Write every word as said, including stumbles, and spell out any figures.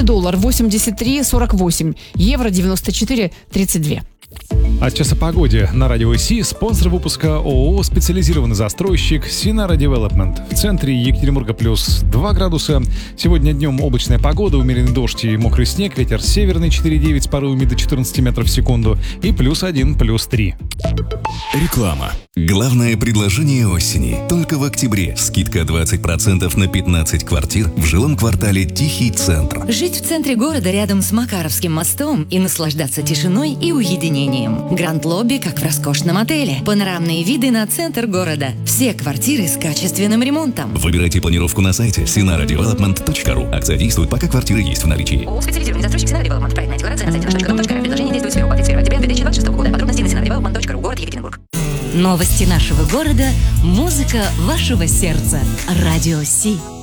доллар восемьдесят три сорок восемь, евро девяносто четыре тридцать два. Отчас о погоде на радио Си. Спонсор выпуска ООО «Специализированный застройщик» Синара Девелопмент. В центре Екатеринбурга плюс два градуса. Сегодня днем облачная погода, умеренный дождь и мокрый снег. Ветер северный четыре девять с порывами до четырнадцати метров в секунду. И плюс один, плюс три. Реклама. Главное предложение осени. Только в октябре скидка двадцать процентов на пятнадцать квартир в жилом квартале «Тихий центр». Жить в центре города рядом с Макаровским мостом и наслаждаться тишиной и уединением. Гранд-лобби, как в роскошном отеле. Панорамные виды на центр города. Все квартиры с качественным ремонтом. Выбирайте планировку на сайте синара девелопмент точка ру. Акция действует, пока квартиры есть в наличии. ООО «Специализированный застройщик Синара Девелопмент». Проектная декларация на сайте наш точка ру точка ру. Предложение действует с первого по тридцать первое октября две тысячи двадцать шестого года. Подробности на синара девелопмент точка ру. Город Екатеринбург. Новости нашего города. Музыка вашего сердца. Радио Си.